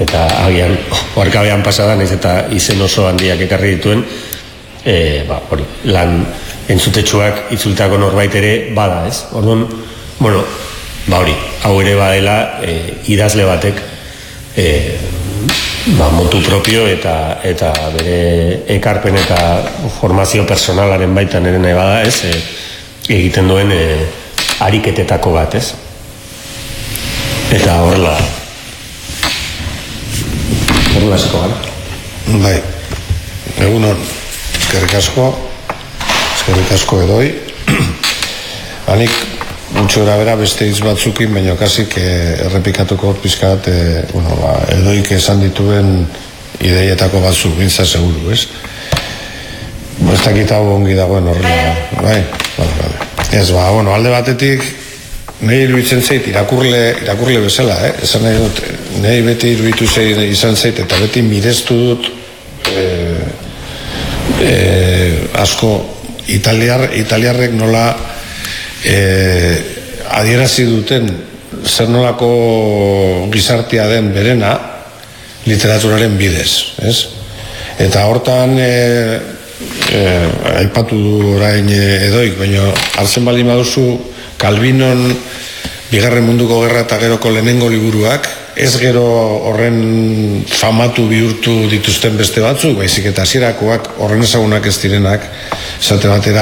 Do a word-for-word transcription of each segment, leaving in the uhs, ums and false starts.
eta agian oarkabean pasadan ez eta izen oso handiak ekarri dituen, e, ba, hori, lan entzutetsuak itzultako norbait ere bada, ez? Orduan, bueno, ba hori, hau ere badela e, idazle batek e, ba, motu propio eta eta bere ekarpen eta formazio personalaren baitan ere nahi bada, ez? E, egiten duen e, ariketetako bat, ez? Eta horrela horrela asko gara. Bai, egunon, eskerrik asko, eskerrik asko edoi. Hanik, gutxo erabera beste hitz batzukin, baina kasik eh, errepikatuko pizkat, eh, bueno, ba, edoik esan dituen ideietako batzuk, bintza seguru, ez? Ez dakit hau ongi dagoen horrela, bai? Bai, bai. Ez, ba, bueno, alde batetik, nahi iruditzen zait, irakurle, irakurle bezala, eh? Esan nahi dut, nahi beti iruditu zait izan zait, eta beti mireztu dut eh, eh, asko italiar, italiarrek nola eh, adierazi duten zer nolako gizartea den berena literaturaren bidez, ez? Eta hortan eh, eh, aipatu du orain edoik, baina hartzen baldin baduzu Calvinon Bigarren Munduko Gerra eta geroko lehenengo liburuak, ez gero horren famatu bihurtu dituzten beste batzuk, baizik eta hasierakoak horren ezagunak ez direnak, esate batera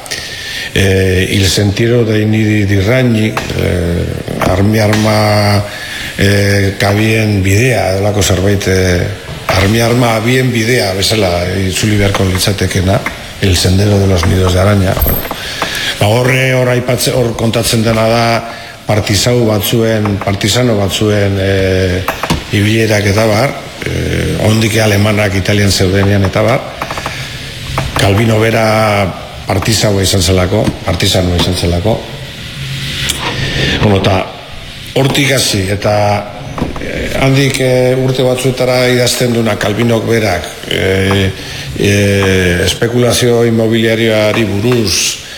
eh, Il sentiero dei nidi di ragni, eh, armi arma eh, kabien bidea, edolako zerbait, eh, armi arma abien bidea, bezala, itzuli beharko litzatekena, El sendero de los nidos de araña. Bueno, ba, horre hor aipatze, hor kontatzen dena da partisau batzuen, partisano batzuen e, ibilerak eta bar, e, ondike alemanak Italian zeudenean eta bar. Calvino bera partisaua izan zelako, partisanoa izan zelako. Bueno, eta hortik hasi eta e, handik e, urte batzuetara idazten duna Calvinok berak e, e, espekulazio inmobiliarioari buruz,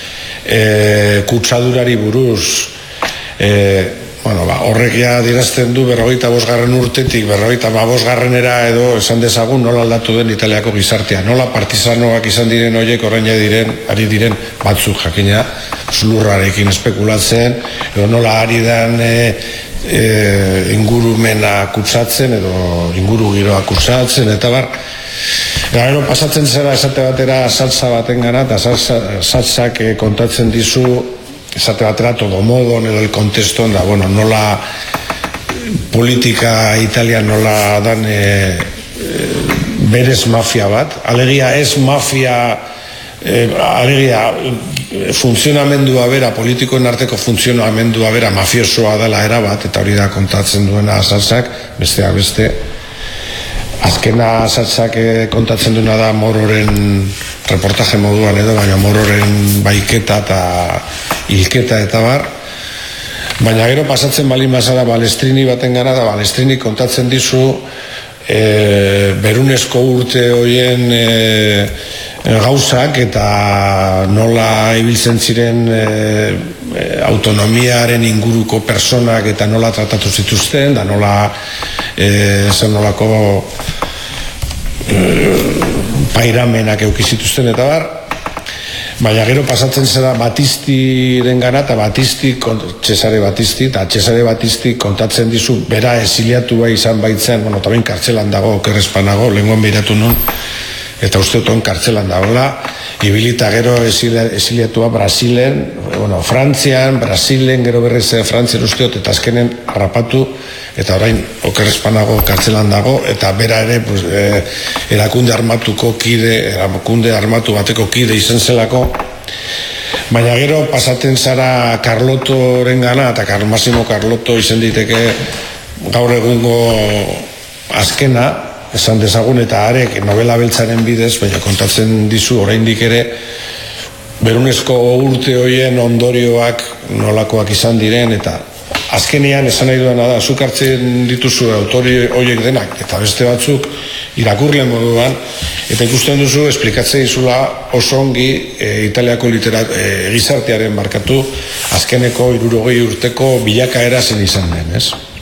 e, kutsadurari buruz, e, bueno, ba, horrek ja dirazten du berrogeita bosgarren urtetik berrogeita bosgarrenera edo esan dezagun nola aldatu den Italiako gizartea, nola partisanoak izan diren horiek orain diren, ari diren batzuk jakina zulurrarekin espekulatzen, edo nola ari den e, e, ingurumena kutsatzen edo inguru giroa kutsatzen eta bar. Gero pasatzen zera esate batera salsa baten gana eta salsak e, kontatzen dizu esate batera todo modo edo el contexto da, bueno, nola politika Italian nola dan e, e, berez mafia bat, alegia ez mafia e, alegia funtzionamendua bera, politikoen arteko funtzionamendua bera mafiosoa dela erabat, eta hori da kontatzen duena salsak, besteak beste. Azkena salsak kontatzen duena da Mororen reportaje moduan edo, baina Mororen baiketa eta hilketa eta bar. Baina gero pasatzen baldin bazara Balestrini baten gara, da Balestrini kontatzen dizu e, berunesko urte horien e, gauzak eta nola ibiltzen ziren e, e, autonomiaren inguruko personak eta nola tratatu zituzten, da nola e, zen nolako e, pairamenak eukizituzten eta bar. Baina gero pasatzen zera Batistiren gana eta Batisti, Cesare Batisti, eta Cesare Batisti kontatzen dizu bera esiliatua izan baitzen, bueno, tabein kartzelan dago, okerrezpanago, lehenguan behiratu nun, eta uste oton kartzelan dagoela, ibilita gero esiliatua Brasilen, bueno, Frantzian, Brasilen, gero berrez Frantzian usteot, eta azkenen harrapatu, eta orain okerrezpanago kartzelan dago, eta bera ere pues, eh, erakunde armatuko kide, erakunde armatu bateko kide izen zelako, baina gero pasaten zara Carlotoren gana, eta Massimo Carlotto izen diteke gaur egungo azkena, esan dezagun, eta arek novela beltzaren bidez, baina kontatzen dizu oraindik ere berunezko urte horien ondorioak nolakoak izan diren, eta azkenean esan nahi duena da, zuk hartzen dituzu autori horiek denak, eta beste batzuk irakurle moduan, eta ikusten duzu esplikatzen dizula oso ongi e, Italiako literat, e, gizartearen markatu azkeneko hirurogei urteko bilakaera zen izan den, ez?